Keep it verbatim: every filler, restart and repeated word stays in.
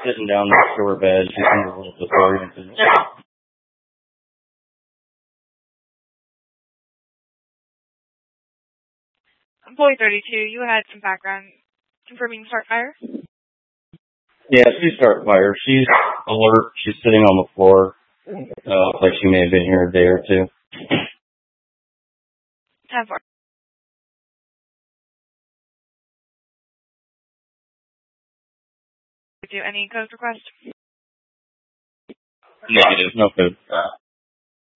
sitting down next to her bed. She seemed a little disoriented. Employee thirty-two, you had some background confirming start fire? Yeah, she started fire. She's alert. She's sitting on the floor. Uh, looks like she may have been here a day or two. ten four. Do any code request? Negative. No code.